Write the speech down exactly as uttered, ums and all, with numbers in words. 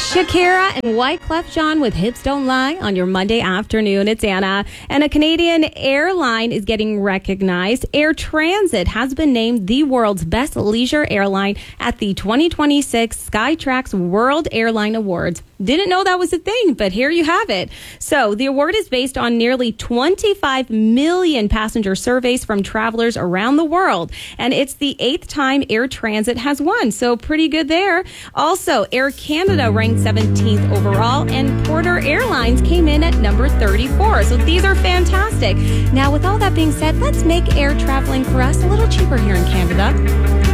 Shakira and Wyclef Jean with Hips Don't Lie on your Monday afternoon. It's Anna. And a Canadian airline is getting recognized. Air Transat has been named the world's best leisure airline at the twenty twenty-six Skytrax World Airline Awards. Didn't know that was a thing, but here you have it. So the award is based on nearly twenty-five million passenger surveys from travelers around the world. And it's the eighth time Air Transat has won. So pretty good there. Also, Air Canada ranked seventeenth overall, and Porter Airlines came in at number thirty-four. So these are fantastic. Now, with all that being said, let's make air traveling for us a little cheaper here in Canada.